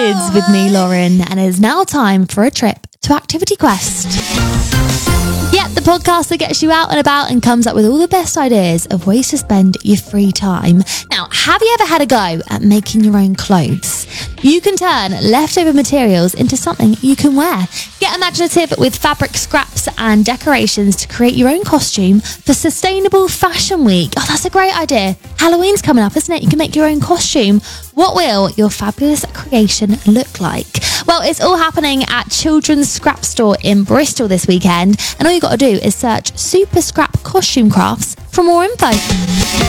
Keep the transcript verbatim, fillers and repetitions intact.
Kids with me, Lauren, and it is now time for a trip to Activity Quest. Yep, the podcast that gets you out and about and comes up with all the best ideas of ways to spend your free time. Now, have you ever had a go at making your own clothes? You can turn leftover materials into something you can wear. Get imaginative with fabric scraps and decorations to create your own costume for Sustainable Fashion Week. Oh, that's a great idea. Halloween's coming up, isn't it? You can make your own costume. What will your fabulous creation look like? Well, it's all happening at Children's Scrap Store in Bristol this weekend, and all you got to do is search Super Scrap Costume Crafts for more info.